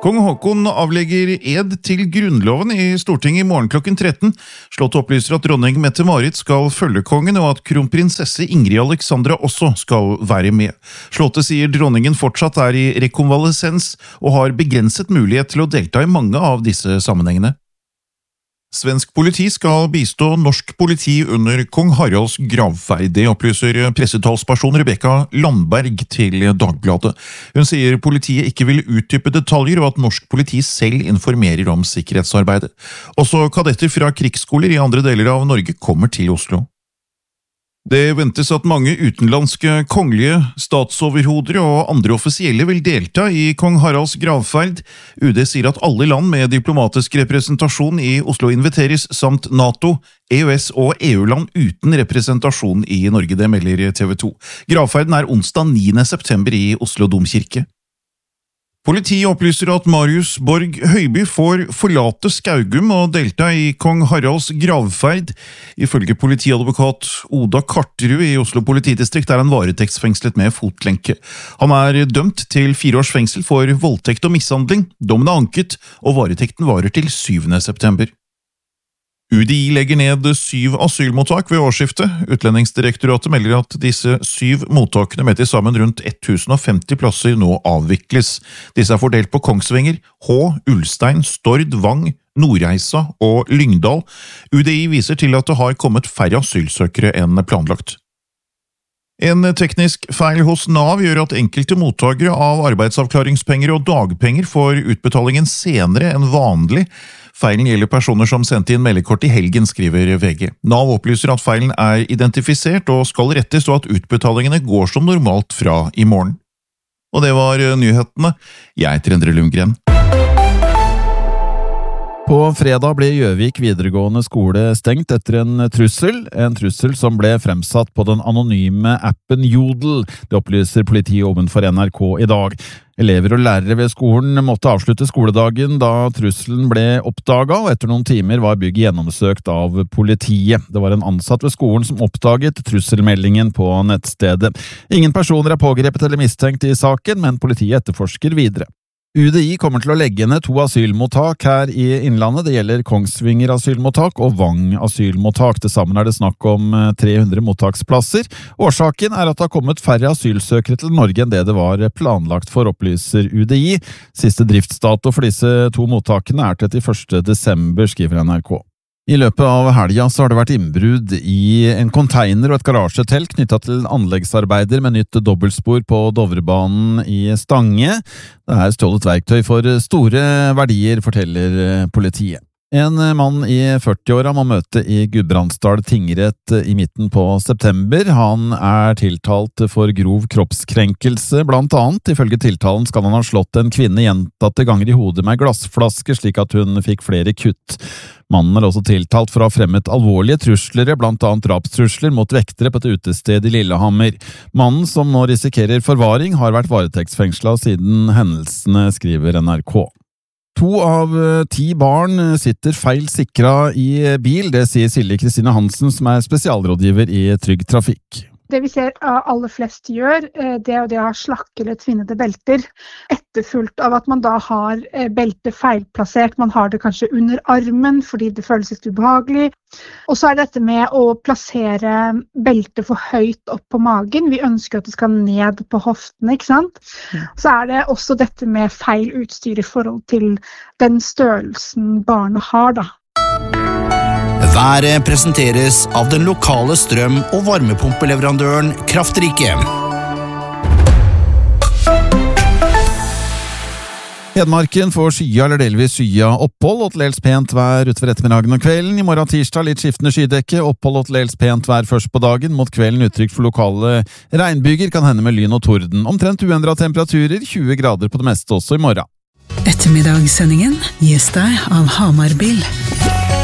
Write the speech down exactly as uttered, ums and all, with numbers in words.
Kong Haakon avlegger ed til grunnloven i Stortinget i morgen klokken tretten. Slottet opplyser at dronning Mette-Marit skal følge kongen, og at kronprinsesse Ingrid Alexandra også skal være med. Slottet sier dronningen fortsatt er i rekonvalesens, og har begrenset mulighet til å delta i mange av disse sammenhengene. Svensk politi skal bistå norsk politi under kong Haralds gravferd, det opplyser pressetalsperson Rebecca Landberg til Dagbladet. Hun sier politiet ikke vil utdype detaljer, og at norsk politi selv informerer om sikkerhetsarbeidet. Også kadetter fra krigsskoler i andre deler av Norge kommer til Oslo. Det ventes at mange utenlandske kongelige, statsoverhoder og andre offisielle vil delta i kong Haralds gravferd. U D sier at alle land med diplomatisk representasjon i Oslo inviteres, samt NATO, E U S og E U-land uten representasjon i Norge, det melder T V to. Gravferden er onsdag niende september i Oslo Domkirke. Politiet opplyser at Marius Borg Høiby får forlate Skaugum og delta i kong Haralds gravferd. Ifølge politiadvokat Oda Karterud i Oslo politidistrikt er han varetektsfengslet med fotlenke. Han er dømt til fire års fengsel for voldtekt og mishandling. Dommen er anket, og varetekten varer til syvende september. U D I legger ned syv asylmottak ved årsskiftet. Utlendingsdirektoratet melder at disse syv mottakene med til sammen rundt tusen og femti plasser nå avvikles. Disse er fordelt på Kongsvinger, Hå, Ulstein, Stord, Vang, Nordreisa og Lyngdal. U D I viser til at det har kommet færre asylsøkere enn planlagt. En teknisk feil hos Nav gjør at enkelte mottakere av arbeidsavklaringspenger og dagpenger får utbetalingen senere enn vanlig. Feilen gjelder personer som sendte inn meldekort i helgen, skriver V G. Nav opplyser at feilen er identifisert og skal rettes, og at utbetalingene går som normalt fra i morgen. Og det var nyhetene. Jeg heter Endre Lundgren. På fredag ble Gjøvik videregående skole stengt etter en trussel, en trussel som ble fremsatt på den anonyme appen Jodel. Det opplyser politiet ovenfor N R K i dag. Elever og lærere ved skolen måtte avslutte skoledagen da trusselen ble oppdaget, og etter noen timer var bygget gjennomsøkt av politiet. Det var en ansatt ved skolen som oppdaget trusselmeldingen på nettstedet. Ingen personer er pågrepet eller mistenkt i saken, men politiet etterforsker videre. U D I kommer til å legge ned to asylmottak her i Innlandet. Det gjelder Kongsvinger asylmottak og Vang asylmottak. Til sammen er det snakk om tre hundre mottaksplasser. Årsaken er at det har kommet færre asylsøkere til Norge enn det det var planlagt for, opplyser U D I. Siste driftsdato for disse to mottakene er trettiførste desember, skriver N R K. I løpet av helga så har det vært innbrudd i en container og et garasjetelt knyttet til anleggsarbeider med nytt dobbeltspor på Dovrebanen i Stange. Det er stjålet verktøy for store verdier, forteller politiet. En mann i førtiåra må møte i Gudbrandsdal tingrett i midten på september. Han er tiltalt for grov kroppskrenkelse, blant annet. Ifølge tiltalen skal han ha slått en kvinne gjentatte ganger i hodet med glassflasker, slik at hun fikk flere kutt. Mannen er også tiltalt for å ha fremmet alvorlige trusler, blant annet drapstrusler mot vektere på et utested i Lillehammer. Mannen, som nå risikerer forvaring, har vært varetektsfengslet siden hendelsene, skriver N R K. To av ti barn sitter feil sikra i bil, det sier Silje Kristine Hansen, som er spesialrådgiver i Trygg Trafikk. Det vi ser aller flest gjør, det er det å ha slakke eller tvinnede belter, etterfulgt av at man da har beltet feilplassert. Man har det kanskje under armen fordi det føles litt ubehagelig. Og så er dette med å plassere beltet for høyt opp på magen. Vi ønsker at det skal ned på hoftene, ikke sant? Så er det også dette med feil utstyr i forhold til den størrelsen barnet har da. Været presenteres av den lokale strøm- og varmepumpeleverandøren Kraftrike. Hedmarken får skya eller delvis skya opphold og til dels pent vær utover ettermiddagen og kvelden. I morgen tirsdag litt skiftende skydekke, opphold og til dels pent vær først på dagen. Mot kvelden utrygt for lokale regnbyger, kan hende med lyn og torden. Omtrent uendret temperaturer, tjue grader på det meste også i morgen. Ettermiddagssendingen gis deg av Hamar Bil.